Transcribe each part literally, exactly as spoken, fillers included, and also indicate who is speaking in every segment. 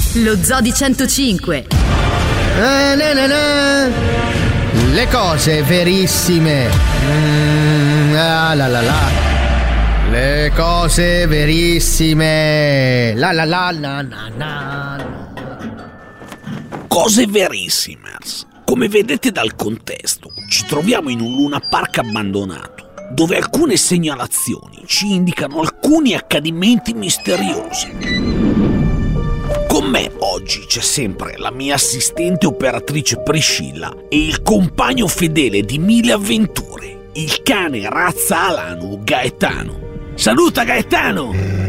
Speaker 1: Lo Zoo di centocinque.
Speaker 2: Eh, na, na, na. Le cose verissime. Mm, ah, la la la. Le cose verissime. La la la na na na.
Speaker 3: Cose verissime. Come vedete dal contesto, ci troviamo in un Luna Park abbandonato, dove alcune segnalazioni ci indicano alcuni accadimenti misteriosi. Con me oggi c'è sempre la mia assistente operatrice Priscilla e il compagno fedele di mille avventure, il cane razza alano Gaetano. Saluta Gaetano!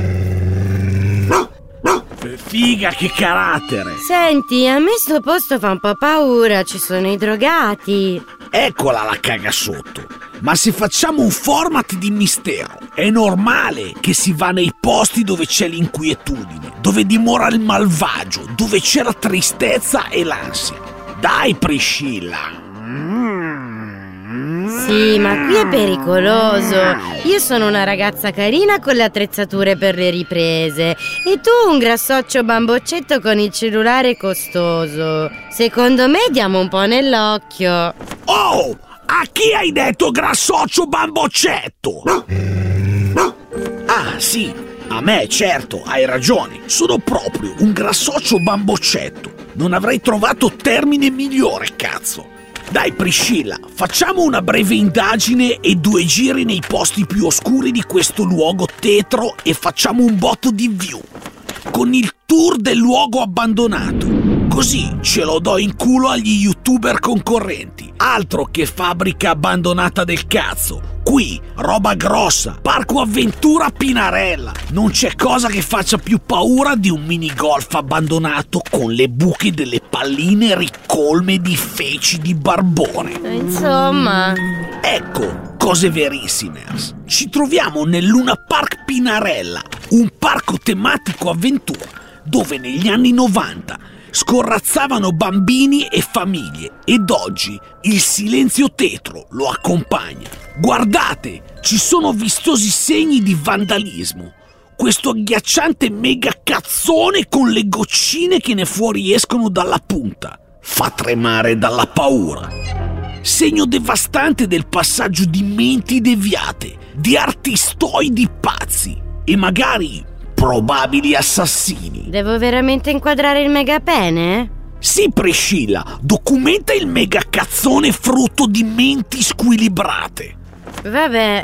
Speaker 3: Figa, che carattere!
Speaker 4: Senti, a me sto posto fa un po' paura, ci sono i drogati.
Speaker 3: Eccola la caga sotto. Ma se facciamo un format di mistero, è normale che si va nei posti dove c'è l'inquietudine, dove dimora il malvagio, dove c'è la tristezza e l'ansia. Dai, Priscilla!
Speaker 4: Sì, ma qui è pericoloso. Io sono una ragazza carina con le attrezzature per le riprese e tu un grassoccio bamboccetto con il cellulare costoso. Secondo me diamo un po' nell'occhio.
Speaker 3: Oh! A chi hai detto grassoccio bamboccetto? Ah, sì, a me, certo, hai ragione. Sono proprio un grassoccio bamboccetto. Non avrei trovato termine migliore, cazzo. Dai, Priscilla, facciamo una breve indagine e due giri nei posti più oscuri di questo luogo tetro e facciamo un botto di view con il tour del luogo abbandonato. Così ce lo do in culo agli youtuber concorrenti. Altro che fabbrica abbandonata del cazzo. Qui, roba grossa, parco avventura Pinarella. Non c'è cosa che faccia più paura di un minigolf abbandonato con le buche delle palline ricolme di feci di barbone.
Speaker 4: Insomma...
Speaker 3: Ecco, cose verissime. Ci troviamo nel Luna Park Pinarella, un parco tematico avventura, dove negli anni novanta scorrazzavano bambini e famiglie ed oggi il silenzio tetro lo accompagna. Guardate, ci sono vistosi segni di vandalismo. Questo agghiacciante mega cazzone con le goccine che ne fuoriescono dalla punta fa tremare dalla paura. Segno devastante del passaggio di menti deviate, di artistoidi pazzi e magari probabili assassini.
Speaker 4: Devo veramente inquadrare il megapene?
Speaker 3: Sì, Priscilla, documenta il megacazzone frutto di menti squilibrate.
Speaker 4: Vabbè.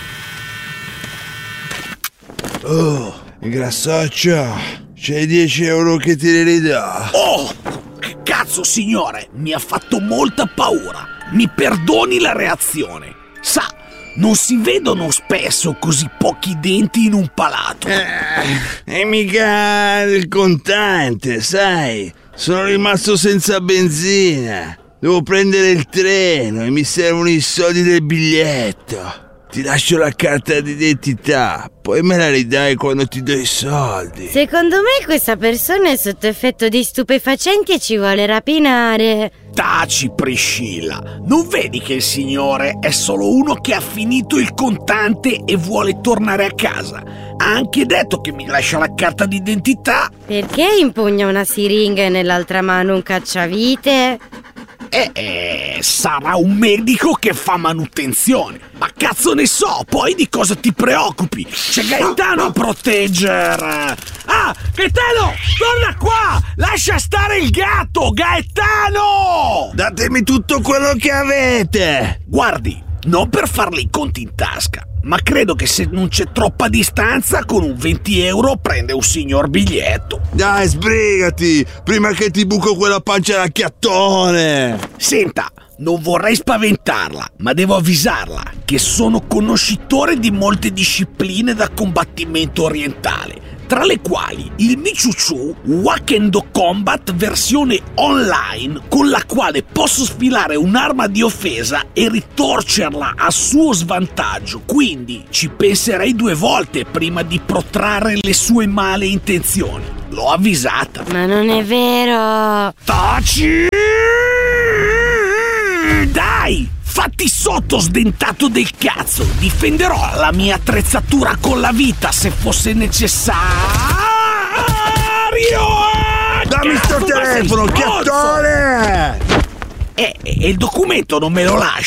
Speaker 5: Oh, grassoccio, c'hai dieci euro che te li ridò.
Speaker 3: Oh, che cazzo, signore, mi ha fatto molta paura. Mi perdoni la reazione. Sa, non si vedono spesso così pochi denti in un palato.
Speaker 5: Eh, e mica il contante, sai. Sono rimasto senza benzina. Devo prendere il treno e mi servono i soldi del biglietto. Ti lascio la carta d'identità, poi me la ridai quando ti do i soldi.
Speaker 4: Secondo me questa persona è sotto effetto di stupefacenti e ci vuole rapinare.
Speaker 3: Taci, Priscilla, non vedi che il signore è solo uno che ha finito il contante e vuole tornare a casa? Ha anche detto che mi lascia la carta d'identità.
Speaker 4: Perché impugna una siringa e nell'altra mano un cacciavite?
Speaker 3: Eh, eh, sarà un medico che fa manutenzione. Ma cazzo ne so, poi di cosa ti preoccupi? C'è Gaetano a proteggere. Ah, Gaetano, torna qua! Lascia stare il gatto, Gaetano!
Speaker 5: Datemi tutto quello che avete!
Speaker 3: Guardi, non per farle i conti in tasca, ma credo che se non c'è troppa distanza con un venti euro prende un signor biglietto.
Speaker 5: Dai, sbrigati, prima che ti buco quella pancia da chiattone.
Speaker 3: Senta, non vorrei spaventarla, ma devo avvisarla che sono conoscitore di molte discipline da combattimento orientale, tra le quali il Michuchu Wakendo Combat versione online, con la quale posso sfilare un'arma di offesa e ritorcerla a suo svantaggio, quindi ci penserei due volte prima di protrarre le sue male intenzioni. L'ho avvisata.
Speaker 4: Ma non è vero.
Speaker 3: Taci! Dai! Fatti sotto, sdentato del cazzo! Difenderò la mia attrezzatura con la vita se fosse necessario!
Speaker 5: telefono, chiattone!
Speaker 3: E, e il documento non me lo lasci.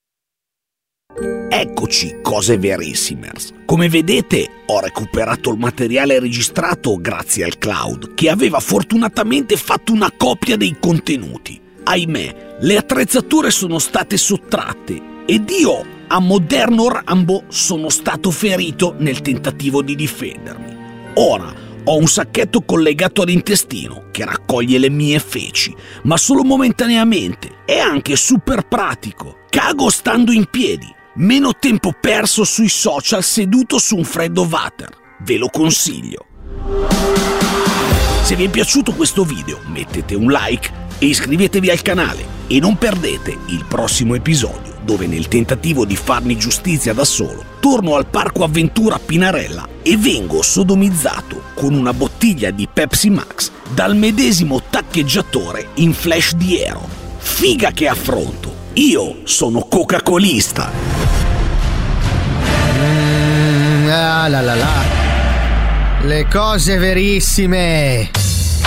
Speaker 3: Eccoci, cose verissimers. Come vedete, ho recuperato il materiale registrato grazie al cloud, che aveva fortunatamente fatto una copia dei contenuti. Ahimè, le attrezzature sono state sottratte ed io, a moderno Rambo, sono stato ferito nel tentativo di difendermi. Ora ho un sacchetto collegato all'intestino che raccoglie le mie feci, ma solo momentaneamente. È anche super pratico. Cago stando in piedi. Meno tempo perso sui social seduto su un freddo water. Ve lo consiglio. Se vi è piaciuto questo video, mettete un like e iscrivetevi al canale e non perdete il prossimo episodio, dove nel tentativo di farmi giustizia da solo torno al parco avventura Pinarella e vengo sodomizzato con una bottiglia di Pepsi Max dal medesimo taccheggiatore in Flash di Aero. Figa che affronto! Io sono coca-colista!
Speaker 2: Mm, ah, la la la. Le cose verissime!